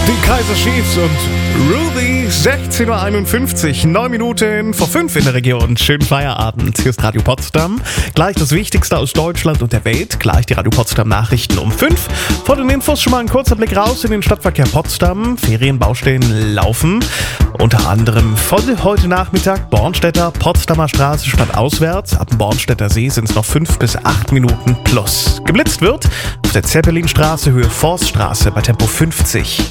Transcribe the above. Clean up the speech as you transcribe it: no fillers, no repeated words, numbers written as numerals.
Die Kaiser Chiefs und Ruby, 16.51 Uhr, 9 Minuten vor 5 in der Region. Schönen Feierabend. Hier ist Radio Potsdam. Gleich das Wichtigste aus Deutschland und der Welt. Gleich die Radio Potsdam Nachrichten um 5. Vor den Infos schon mal ein kurzer Blick raus in den Stadtverkehr Potsdam. Ferienbaustellen laufen. Unter anderem von heute Nachmittag Bornstädter, Potsdamer Straße stadtauswärts. Ab dem Bornstädter See sind es noch 5 bis 8 Minuten plus. Geblitzt wird auf der Zeppelinstraße Höhe Forststraße bei Tempo 50.